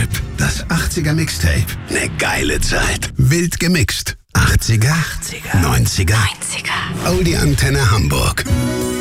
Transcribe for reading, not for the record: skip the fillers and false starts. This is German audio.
Alp. Das 80er Mixtape. Ne geile Zeit. Wild gemixt. 80er, 90er. Oldie Antenne Hamburg.